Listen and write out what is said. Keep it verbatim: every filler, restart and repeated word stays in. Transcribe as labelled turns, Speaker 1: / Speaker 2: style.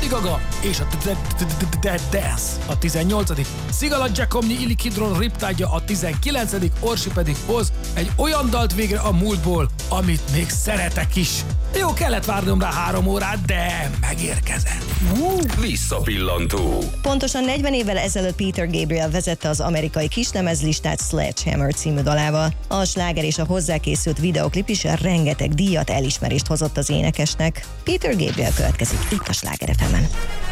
Speaker 1: Lady Gaga és a Dead Dance a tizennyolcadik Sigala Giacomni Illy Kidron Riptide-ja a tizenkilencedik Orsi pedig hoz egy olyan dalt végre a múltból, amit még szeretek is. Jó, kellett várnom rá három órát, de megérkezett.
Speaker 2: Visszapillantó.
Speaker 3: Pontosan negyven évvel ezelőtt Peter Gabriel vezette az amerikai kislemezlistát Sledgehammer című dalával. A sláger és a hozzákészült videoklip is rengeteg díjat, elismerést hozott az énekesnek. Peter Gabriel következik itt a Sláger ef emen.